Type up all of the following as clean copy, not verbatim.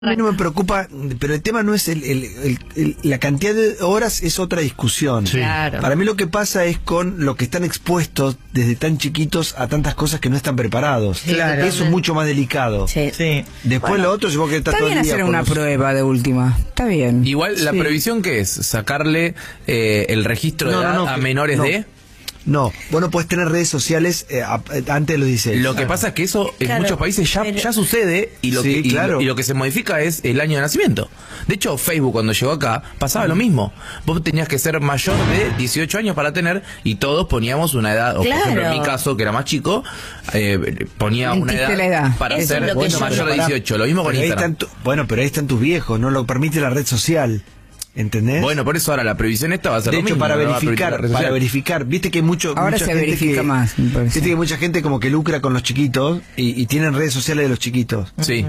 A mí no me preocupa, pero el tema no es la cantidad de horas, es otra discusión. Sí. Claro. Para mí lo que pasa es con lo que están expuestos desde tan chiquitos a tantas cosas que no están preparados. Claro. Eso es mucho más delicado. Sí. Sí. Después lo otro, yo creo que está Está todo bien el día hacer con una los- prueba de última. Está bien. Igual, ¿la Sí. previsión qué es? ¿Sacarle el registro de edad a menores de...? No, vos no podés tener redes sociales antes de los 16. Lo que pasa es que eso en Claro, muchos países ya sucede y lo, Sí, que, claro. y lo que se modifica es el año de nacimiento. De hecho, Facebook cuando llegó acá pasaba lo mismo. Vos tenías que ser mayor de 18 años para tener y todos poníamos una edad, o por Claro. ejemplo en mi caso que era más chico, ponía una Mentiste edad, la edad. para Eso ser es lo que yo- mayor de Pará, 18. Lo mismo con pero ahí Instagram. bueno, pero ahí están tus viejos, no lo permite la red social. ¿Entendés? Bueno, por eso ahora la previsión esta va a ser de lo hecho, mismo, para no va a permitir la red social. verificar, viste que hay Ahora mucha se gente verifica más, me parece. viste que mucha gente como que lucra con los chiquitos y tienen redes sociales de los chiquitos. Sí.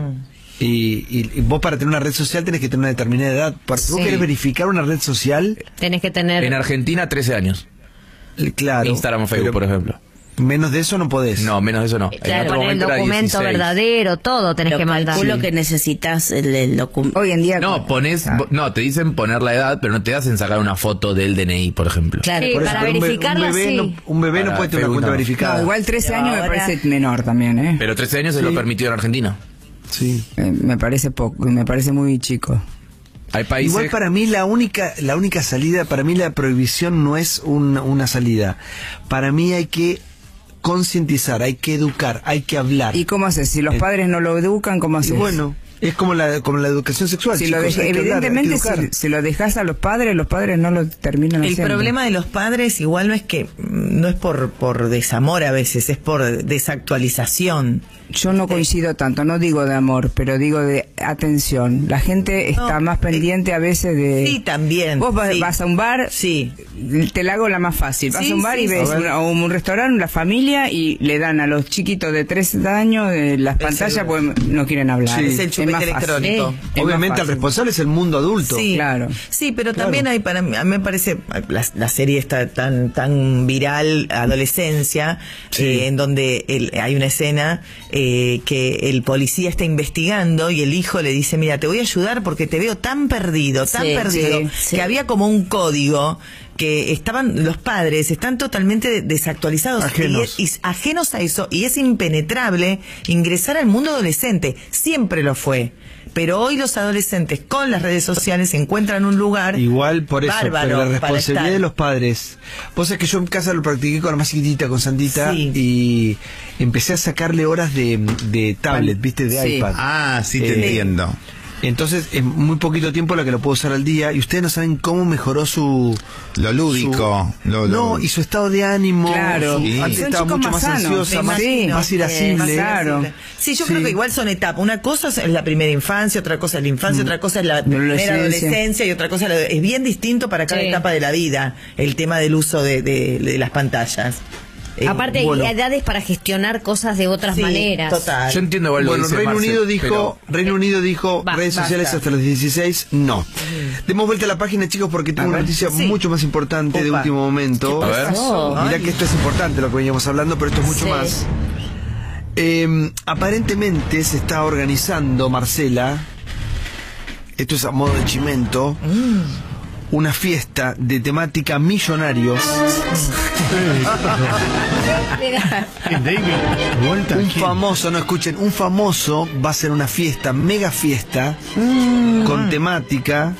Y vos para tener una red social tenés que tener una determinada edad. Si vos Sí. querés verificar una red social, Tenés que tener... En Argentina 13 años. claro. Instagram o Facebook, pero por ejemplo. menos de eso no podés. No, menos de eso no. En Claro, otro con el momento era documento 16. verdadero, todo tenés que mandar. Calculo que necesitas el documento. Hoy en día. No, Ah. no, te dicen poner la edad, pero no te hacen sacar una foto del DNI, por ejemplo. Claro, Sí, Por eso, para pero verificarla, un bebé, sí. un bebé no Para puede tener una Facebook cuenta no. verificada. No, igual 13 Pero años me ahora- parece menor también, ¿eh? Pero 13 años es lo permitido en Argentina. Sí. Me parece poco, me parece muy chico. Hay países... Igual para mí la única salida, para mí la prohibición no es una salida. Para mí hay que concientizar, hay que educar, hay que hablar. ¿Y cómo haces? Si los padres no lo educan, ¿cómo Y haces? bueno, es como la educación sexual. Si lo chicos, hay que hablar, hay que evidentemente, educar. si lo dejas a los padres no lo terminan El haciendo. problema de los padres igual no es por desamor a veces, es por desactualización. Yo no coincido tanto, no digo de amor, pero digo de atención. La gente está más pendiente a veces de... Sí, también. Vos sí. vas a un bar, Sí. te la hago la más fácil. Vas Sí, a un bar sí, y ves a ver. un restaurante, la familia, y le dan a los chiquitos de 3 años las pantallas porque no quieren hablar. Sí. Es el chupete más fácil. electrónico. Es más Obviamente el fácil. responsable es el mundo adulto. Sí, Claro. Sí, pero Claro. también hay a mí me parece la serie está tan viral, Adolescencia, Sí. en donde hay una escena que el policía está investigando y el hijo le dice, mira, te voy a ayudar porque te veo tan perdido, Sí, sí. que había como un código que los padres están totalmente desactualizados Ajenos. y ajenos a eso, y es impenetrable ingresar al mundo adolescente, siempre lo fue. Pero hoy los adolescentes con las redes sociales encuentran un lugar Igual por eso, bárbaro pero la para responsabilidad estar. de los padres. Vos sabés que yo en casa lo practiqué con la más chiquitita, con Sandita, Sí. y empecé a sacarle horas de tablet, ¿viste? De Sí. iPad. Ah, sí te entiendo. Entonces, en muy poquito tiempo la que lo puedo usar al día, y ustedes no saben cómo mejoró su... Lo lúdico. No, y su estado de ánimo. Claro. Su- Sí. antes Son estaba chicos mucho más más sanos, ansiosa, me más imagino. irascible. Claro. Sí, yo Sí. creo que igual son etapas. Una cosa es la primera infancia, otra cosa es la infancia, otra cosa es la primera Adolescencia. adolescencia y otra cosa es bien distinto para cada Sí. etapa de la vida el tema del uso de las pantallas. Aparte bueno. hay edades para gestionar cosas de otras sí, maneras. Total. Yo entiendo igual lo Bueno, que dice Reino Marcel, Unido dijo, pero- Reino Unido dijo redes sociales basta. hasta los 16, no. Demos vuelta a la página, chicos, porque tengo una noticia Sí. mucho más importante de Opa. último momento. ¿Qué pasó? Mirá que esto es importante lo que veníamos hablando, pero esto es mucho Sí. más. Aparentemente se está organizando, Marcela, esto es a modo de chimento, una fiesta de temática millonarios. David, vuelta Un aquí. famoso, no escuchen, un famoso va a hacer una fiesta, mega fiesta, con temática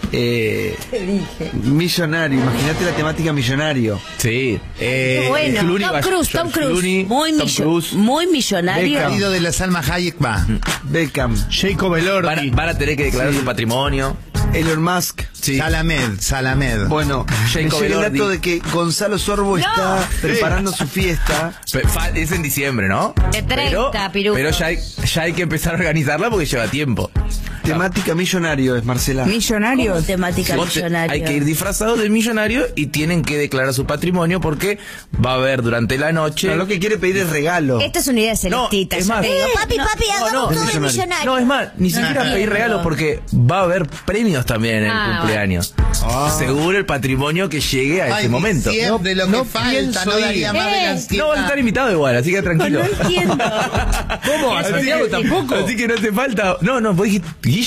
millonario. Imagínate la temática millonario. Sí. Bueno, Clooney Tom va- Cruise, Tom George Cruise. Clooney, Muy millonario. Beckham. Marido de la Salma Hayek va. Beckham, Jacob Elordi. Van a tener que declarar su patrimonio. Elon Musk. Sí. Salamed. Bueno, me Jacob llega el Elordi. dato de que Gonzalo Sorbo está preparando su fiesta. Es en diciembre, ¿no? De 30, Pirujo. pero ya hay que empezar a organizarla porque lleva tiempo. Temática millonario es, Marcela. Como Millonarios. temática Vos te- millonaria. hay que ir disfrazados de millonario y tienen que declarar su patrimonio porque va a haber durante la noche. No, lo que quiere pedir es regalo. Esta es una idea celestita. No, es ya más. te digo. Papi, hagamos todo de millonario. millonario. No, es más, ni siquiera pedir entiendo. regalo porque va a haber premios también en el Ah, cumpleaños. Seguro el patrimonio que llegue a ese momento. Siempre lo que no falta, pienso no daría ir. más de la No, ansiedad. van a estar invitados igual, así que tranquilo. No entiendo. ¿Cómo? Así Santiago que- tampoco. Así que no hace falta. No, vos dijiste